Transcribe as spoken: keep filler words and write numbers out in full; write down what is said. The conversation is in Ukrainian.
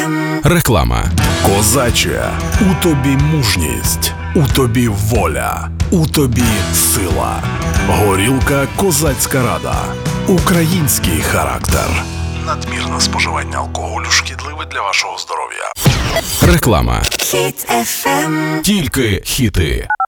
Реклама. Козаче, у тобі мужність, у тобі воля, у тобі сила. Горілка «Козацька Рада». Український характер. Надмірне споживання алкоголю шкідливе для вашого здоров'я. Реклама. Хіт еф ем. Тільки хіти.